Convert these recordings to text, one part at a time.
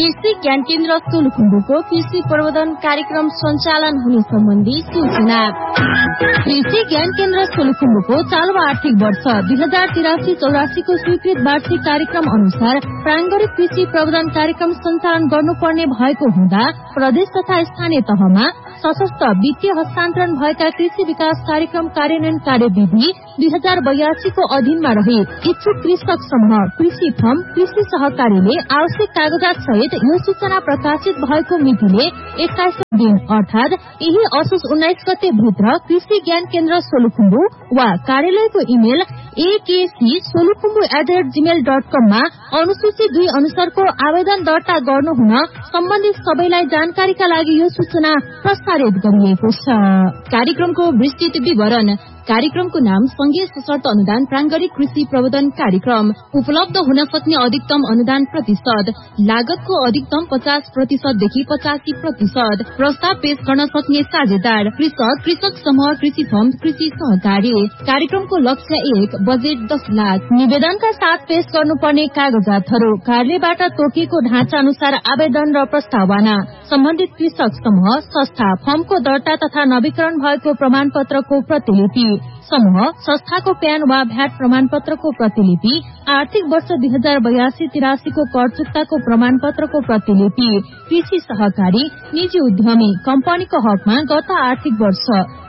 कृषि ज्ञान केन्द्र सोलुखुम्बुको कृषि प्रबन्धन कार्यक्रम सञ्चालन हुने सम्बन्धी सूचना। कृषि ज्ञान केन्द्र सोलुखुम्बुको चालु आर्थिक वर्ष 2083-84 को स्वीकृत वार्षिक कार्यक्रम अनुसार प्रारम्भिक कृषि प्रबन्धन कार्यक्रम सञ्चालन गर्नुपर्ने भएको हुँदा प्रदेश तथा स्थानीय तहमा सशस्त्र वित्तीय हस्तान्तरण भएका कृषि विकास कार्यक्रम कार्यान्वयन कार्यविधि 2082 को अधीनमा रहे इच्छुक कृषक समूह कृषि फर्म कृषि सहकारीले आवश्यक कागजात सहित यो सूचना प्रकाशित भएको मितिले 21 दिन अर्थात यही असोज 19 गते भित्र कृषि ज्ञान केन्द्र सोलुखुम्बु वा कार्यालयको इमेल akcsolukhumbu@gmail.com मा अनुसूची 2 अनुसारको आवेदन दर्ता गर्नुहुन सम्बन्धित सबैलाई जानकारीका लागि यो सूचना प्रसारित गरिएको छ। कार्यक्रमको विस्तृत विवरण। कार्यक्रमको नाम संघीय सशर्त अनुदान प्रारम्भिक कृषि प्रबन्धन कार्यक्रम। उपलब्ध हुन सक्ने अधिकतम अनुदान प्रतिशत, लागतको अधिकतम 50% देखि 85%। प्रस्ताव पेश गर्न सक्ने साझेदार कृषक, कृषक समूह, कृषि फर्म, कृषि सहकारी। कार्यक्रमको लक्ष्य 1, बजेट 10 लाख। निवेदनका साथ पेश गर्नुपर्ने कागजातहरू कार्यालयबाट तोकिएको ढाँचा अनुसार आवेदन र प्रस्तावना, सम्बन्धित कृषक समूह संस्था फर्मको दर्ता तथा नवीकरण भएको प्रमाण पत्रको प्रतिलिपि, समूह संस्थाको प्यान वा भ्याट प्रमाण पत्रको प्रतिलिपि, आर्थिक वर्ष 2082-83 को कर चुक्ताको प्रमाण पत्रको प्रतिलिपि, कृषि सहकारी निजी उद्यमी कम्पनीको हकमा गत आर्थिक वर्ष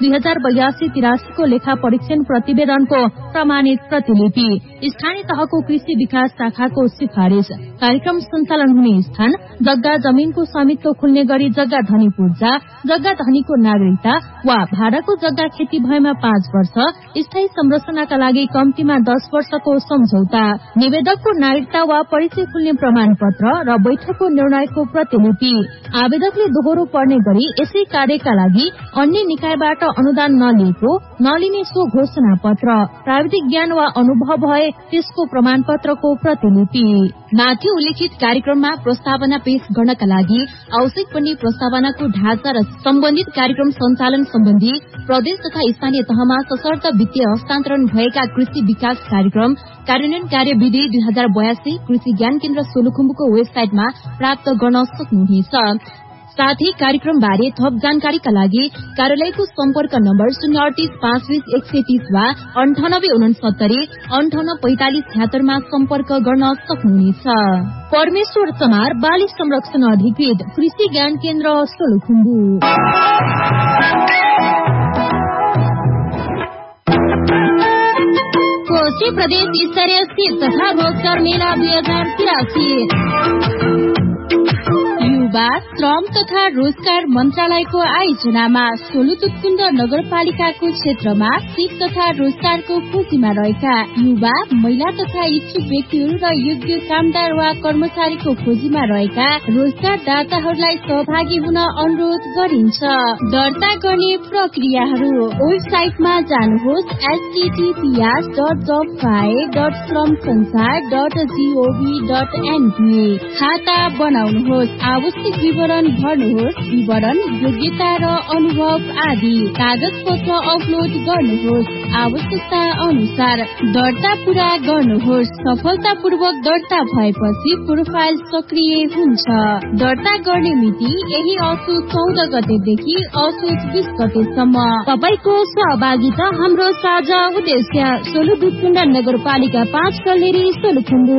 2082-83 को लेखा परीक्षण प्रतिवेदनको प्रमाणित प्रतिलिपि, स्थानीय तहको कृषि विकास शाखाको सिफारिश, कार्यक्रम सञ्चालन हुने स्थान, जग्गा जमीनको स्वामित्व खुल्ने गरी जग्गा धनी पूर्जा, जग्गा धनीको नागरिकता वा भाडाको जग्गा खेती भएमा 5 वर्ष, स्थायी संरचनाका लागि कम्तीमा 10 वर्षको सम्झौता, निवेदकको नागरिकता वा परिचय खुल्ने प्रमाण पत्र र बैठकको निर्णयको प्रतिलिपि। आवेदकले दोहोरो पर्ने गरी यसै कार्यका लागि अन्य निकायबाट अनुदान नलिने सो घोषणा पत्र, प्राविधिक ज्ञान वा अनुभव भए त्यसको प्रमाण पत्रको प्रतिलिपि। माथि उल्लेखित कार्यक्रममा प्रस्तावना पेश गर्नका लागि आवश्यक पर्ने प्रस्तावनाको ढाँचा र सम्बन्धित कार्यक्रम सञ्चालन सम्बन्धी प्रदेश तथा स्थानीय तहमा सशर्त वित्तीय हस्तान्तरण भएका कृषि विकास कार्यक्रम कार्यान्वयन कार्यविधि 2082 कृषि ज्ञान केन्द्र सोलुखुम्बुको वेबसाइटमा प्राप्त गर्न सक्नुहुनेछ। साथै कार्यक्रम बारे थप जानकारीका लागि कार्यालयको सम्पर्क नम्बर 038 520 130 वा 9869 58 45 76 मा सम्पर्क गर्न सक्नुहुनेछ। परमेश्वर चमार बाली संरक्षण अधिकृत कृषि ज्ञान केन्द्र सोलुखुम्बु। कोशी प्रदेश स्तरीय स्थिर तथा रोजगार मेला 2083 युवा श्रम तथा रोजगार मन्त्रालयको आयोजनामा सोलुतुतकुण्ड नगरपालिकाको क्षेत्रमा सिप तथा रोजगारको खोजीमा रहेका युवा महिला तथा इच्छुक व्यक्तिहरू र योग्य कामदार वा कर्मचारीको खोजीमा रहेका रोजगारदाताहरूलाई सहभागी हुन अनुरोध गरिन्छ। दर्ता गर्ने प्रक्रियाहरू वेबसाइटमा जानुहोस् https://shramsansar.gov.np खाता बनाउनुहोस्, आवश्यक विवरण भर्नुहोस्, विवरण योग्यता र अनुभव आदि कागज पत्र अपलोड गर्नुहोस्, आवश्यकता अनुसार दर्ता पूरा गर्नुहोस्। सफलतापूर्वक दर्ता भएपछि प्रोफाइल सक्रिय हुन्छ। दर्ता गर्ने मिति यही असोज 14 गतेदेखि असोज 20 गतेसम्म। तपाईको सहभागिता हाम्रो साझा उद्देश्य। सोलुतुतकुण्ड नगरपालिका 5 कल्लेरी सोलुखुम्बु।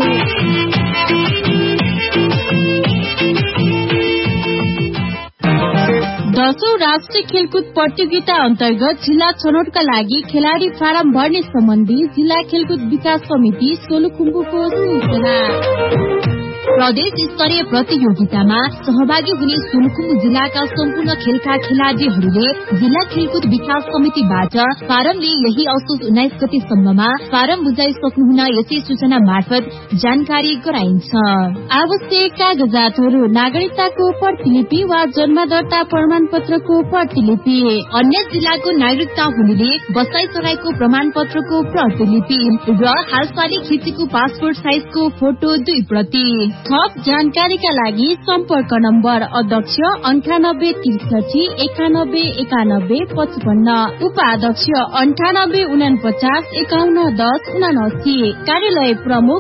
10औं राष्ट्रिय खेलकुद प्रतियोगिता अन्तर्गत जिल्ला छनौटका लागि खेलाडी फारम भर्ने सम्बन्धी जिल्ला खेलकुद विकास समिति सोलुखुम्बुको सूचना। प्रदेश स्तरीय प्रतियोगितामा सहभागी हुने सोलुखुम्बु जिल्लाका सम्पूर्ण खेलका खेलाड़ीहरूले जिल्ला खेलकुद विकास समितिबाट फारमले यही असोज 19 गतेसम्ममा फारम बुझाइ सक्नुहुन यसै सूचना मार्फत जानकारी गराइन्छ। आवश्यक कागजातहरू नागरिकताको प्रतिलिपि वा जन्म दर्ता प्रमाण पत्रको प्रतिलिपि, अन्य जिल्लाको नागरिकता हुनेले बसाइ सराईको प्रमाण पत्रको प्रतिलिपि र हालसालै खिचेको पासपोर्ट साइजको फोटो 2 प्रति। थप जानकारीका लागि सम्पर्क नम्बर अध्यक्ष 9863919155, उपाध्यक्ष 9849511079, कार्यालय प्रमुख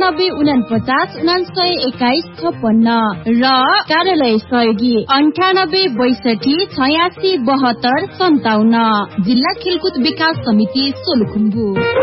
9849992156 र कार्यालय सहयोगी 9862867257। जिल्ला खेलकुद विकास समिति सोलुखुम्बु।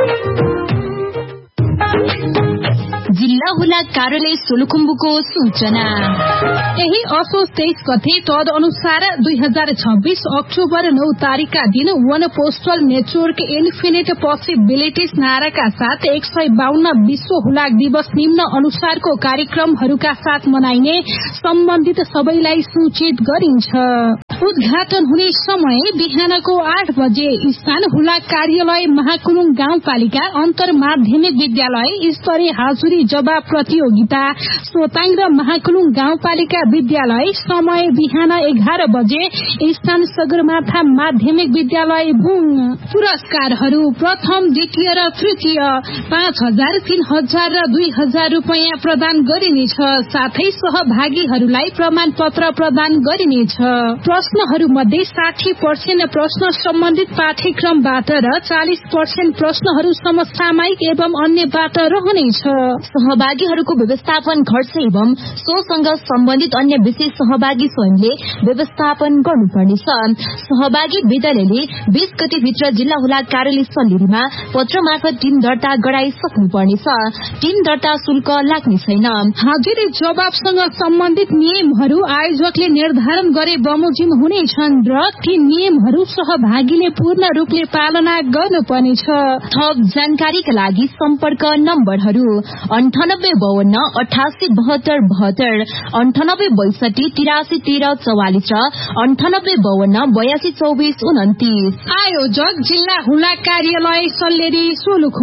जिल्ला हुलाक कार्यालय सोलुखुम्बुको सूचना। यही असोज 23 गते तद अनुसार 2026 अक्टोबर 9 तारिकका दिन वन पोस्टल नेटवर्क इन्फिनिट पोसिबिलिटिज नाराका साथ 152 विश्व हुलाक दिवस निम्न अनुसारको कार्यक्रमहरूका साथ मनाइने सम्बन्धित सबैलाई सूचित गरिन्छ। उद्घाटन हुने समय बिहानको 8 बजे स्थान हुलाक कार्यालय महाकुलुङ गाउँपालिका अन्तर माध्यमिक विद्यालय स्तरीय हाजुरी जवाब प्रतियोगिता सोताङ र महाकुलुङ गाउँपालिका विद्यालय समय बिहान 11 बजे स्थान सगरमाथा माध्यमिक विद्यालय बुङ। पुरस्कारहरू प्रथम द्वितीय र तृतीय 5,000, 3,000 र 2,000 रुपैयाँ प्रदान गरिनेछ। साथै सहभागीहरूलाई प्रमाण पत्र प्रदान गरिनेछ। प्रश्नहरू मध्ये 60% प्रश्न सम्बन्धित पाठ्यक्रमबाट र 40% प्रश्नहरू समसामयिक एवं अन्यबाट रहनेछ। सहभागीहरूको व्यवस्थापन खर्च एवं सोसँग सम्बन्धित अन्य विषय सहभागी स्वयंले व्यवस्थापन गर्नुपर्नेछ। सहभागी विद्यालयले 20 गतेभित्र जिल्ला हुलाक कार्यालय सल्लेरीमा पत्र मार्फत टिम दर्ता गराइसक्नुपर्नेछ। टिम दर्ता शुल्क लाग्ने छैन। हाजिरी जवाबसँग सम्बन्धित नियमहरू आयोजकले निर्धारण गरे बमोजिम हुनेछन् र ती नियमहरू सहभागीले पूर्ण रूपले पालना गर्नुपर्नेछ। थप जानकारीका लागि सम्पर्क नम्बरहरू 9852 887272, 9862 831344 र 9852 822429। आयोजक जिल्ला हुलाक कार्यालय सल्लेरी सोलुखुम्बु।